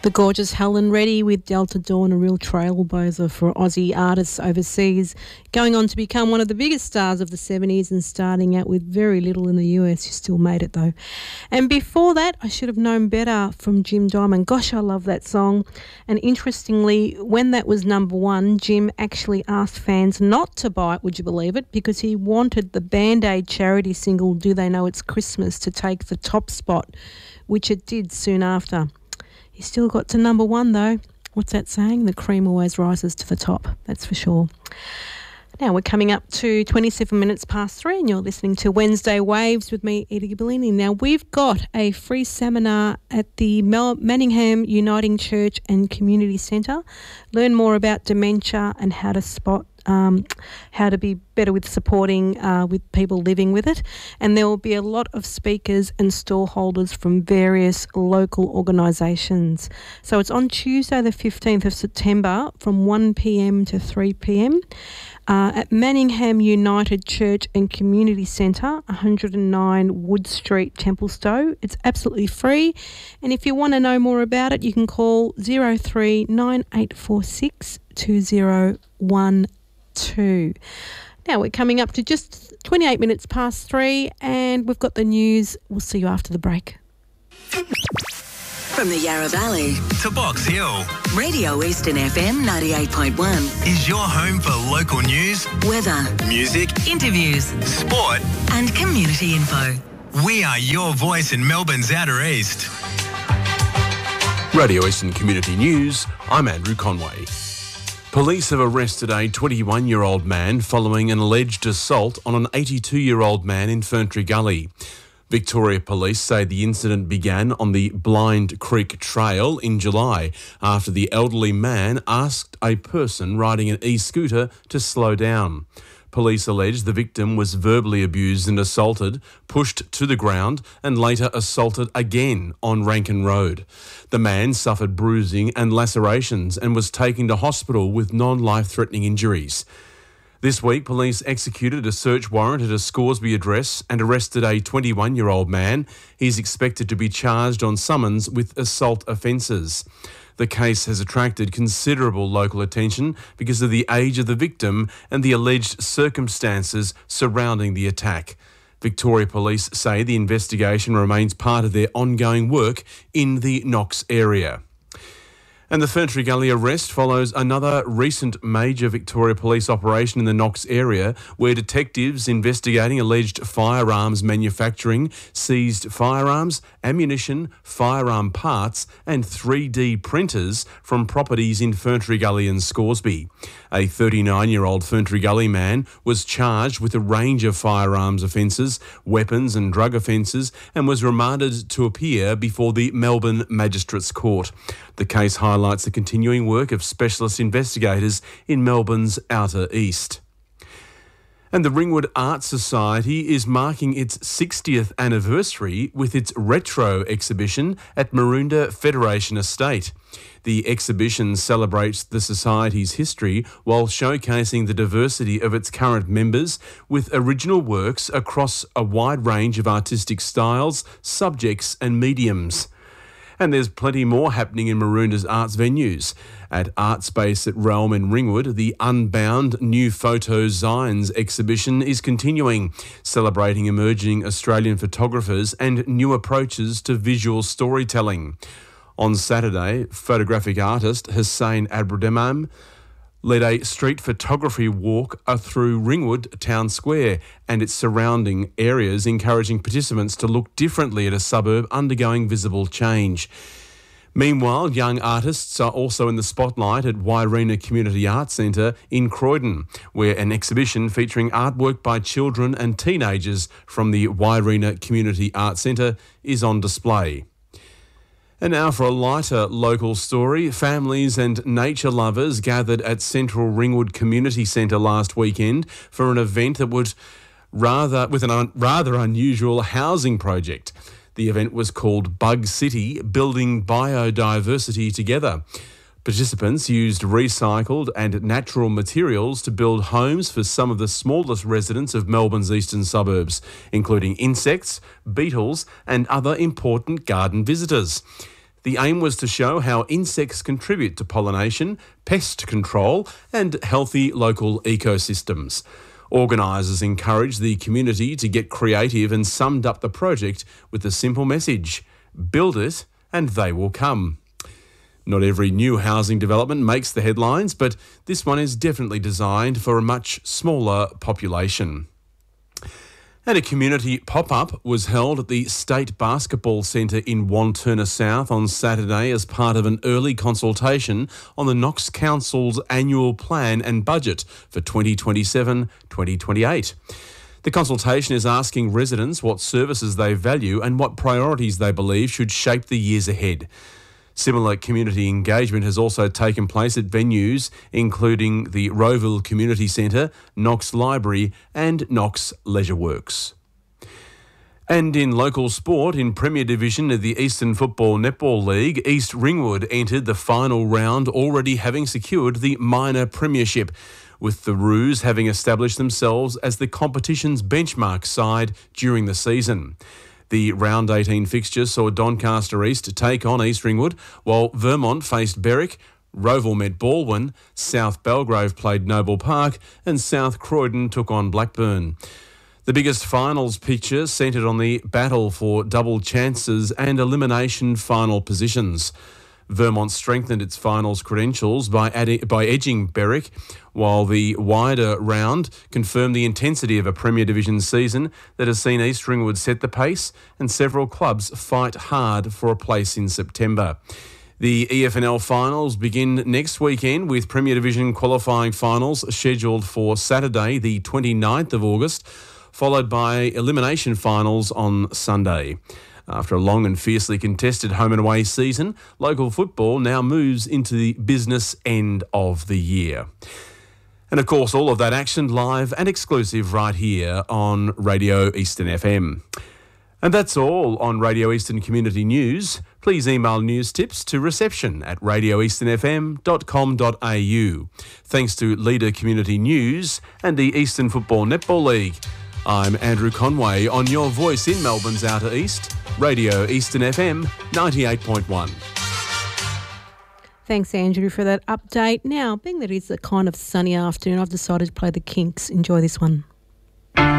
The gorgeous Helen Reddy with Delta Dawn, a real trailblazer for Aussie artists overseas, going on to become one of the biggest stars of the 70s and starting out with very little in the US. She still made it though. And before that, I Should Have Known Better from Jim Diamond. Gosh, I love that song. And interestingly, when that was number one, Jim actually asked fans not to buy it, would you believe it, because he wanted the Band-Aid charity single Do They Know It's Christmas to take the top spot, which it did soon after. He still got to number one though. What's that saying? The cream always rises to the top, that's for sure. Now we're coming up to 27 minutes past 3 and you're listening to Wednesday Waves with me, Edie Bellini. Now we've got a free seminar at the Manningham Uniting Church and Community Centre. Learn more about dementia and how to spot how to be better with supporting with people living with it. And there will be a lot of speakers and stall holders from various local organisations. So it's on Tuesday the 15th of September from 1pm to 3pm at Manningham United Church and Community Centre, 109 Wood Street, Templestowe. It's absolutely free. And if you want to know more about it, you can call 03 9846 2012. Now we're coming up to just 28 minutes past 3 and we've got the news. We'll see you after the break. From the Yarra Valley to Box Hill, Radio Eastern FM 98.1 is your home for local news, weather, music, interviews, sport, and community info. We are your voice in Melbourne's Outer East. Radio Eastern Community News, I'm Andrew Conway. Police have arrested a 21-year-old man following an alleged assault on an 82-year-old man in Ferntree Gully. Victoria Police say the incident began on the Blind Creek Trail in July after the elderly man asked a person riding an e-scooter to slow down. Police allege the victim was verbally abused and assaulted, pushed to the ground and later assaulted again on Rankin Road. The man suffered bruising and lacerations and was taken to hospital with non-life-threatening injuries. This week, police executed a search warrant at a Scoresby address and arrested a 21-year-old man. He's expected to be charged on summons with assault offences. The case has attracted considerable local attention because of the age of the victim and the alleged circumstances surrounding the attack. Victoria Police say the investigation remains part of their ongoing work in the Knox area. And the Ferntree Gully arrest follows another recent major Victoria Police operation in the Knox area where detectives investigating alleged firearms manufacturing seized firearms, ammunition, firearm parts and 3D printers from properties in Ferntree Gully and Scoresby. A 39-year-old Ferntree Gully man was charged with a range of firearms offences, weapons and drug offences and was remanded to appear before the Melbourne Magistrates Court. The case highlights the continuing work of specialist investigators in Melbourne's Outer East. And the Ringwood Art Society is marking its 60th anniversary with its retro exhibition at Maroondah Federation Estate. The exhibition celebrates the Society's history while showcasing the diversity of its current members with original works across a wide range of artistic styles, subjects and mediums. And there's plenty more happening in Maroondah's arts venues. At Art Space at Realm in Ringwood, the Unbound New Photo Zines exhibition is continuing, celebrating emerging Australian photographers and new approaches to visual storytelling. On Saturday, photographic artist Hussein Abdurrahman led a street photography walk through Ringwood Town Square and its surrounding areas, encouraging participants to look differently at a suburb undergoing visible change. Meanwhile, young artists are also in the spotlight at Wairina Community Arts Centre in Croydon, where an exhibition featuring artwork by children and teenagers from the Wairina Community Arts Centre is on display. And now for a lighter local story. Families and nature lovers gathered at Central Ringwood Community Centre last weekend for an event that would with a rather unusual housing project. The event was called Bug City, Building Biodiversity Together. Participants used recycled and natural materials to build homes for some of the smallest residents of Melbourne's eastern suburbs, including insects, beetles and other important garden visitors. The aim was to show how insects contribute to pollination, pest control and healthy local ecosystems. Organisers encouraged the community to get creative and summed up the project with the simple message: build it and they will come. Not every new housing development makes the headlines, but this one is definitely designed for a much smaller population. And a community pop-up was held at the State Basketball Centre in Wantirna South on Saturday as part of an early consultation on the Knox Council's annual plan and budget for 2027-2028. The consultation is asking residents what services they value and what priorities they believe should shape the years ahead. Similar community engagement has also taken place at venues including the Rowville Community Centre, Knox Library and Knox Leisure Works. And in local sport, in Premier Division of the Eastern Football Netball League, East Ringwood entered the final round already having secured the minor premiership, with the Roos having established themselves as the competition's benchmark side during the season. The round 18 fixture saw Doncaster East take on East Ringwood, while Vermont faced Berwick, Rowville met Baldwin, South Belgrave played Noble Park and South Croydon took on Blackburn. The biggest finals picture centred on the battle for double chances and elimination final positions. Vermont strengthened its finals credentials by edging Berwick, while the wider round confirmed the intensity of a Premier Division season that has seen East Ringwood set the pace and several clubs fight hard for a place in September. The EFNL finals begin next weekend with Premier Division qualifying finals scheduled for Saturday the 29th of August, followed by elimination finals on Sunday. After a long and fiercely contested home and away season, local football now moves into the business end of the year. And of course, all of that action live and exclusive right here on Radio Eastern FM. And that's all on Radio Eastern Community News. Please email news tips to reception@radioeasternfm.com.au. Thanks to Leader Community News and the Eastern Football Netball League. I'm Andrew Conway on your voice in Melbourne's Outer East, Radio Eastern FM 98.1. Thanks, Andrew, for that update. Now, being that it's a kind of sunny afternoon, I've decided to play the Kinks. Enjoy this one.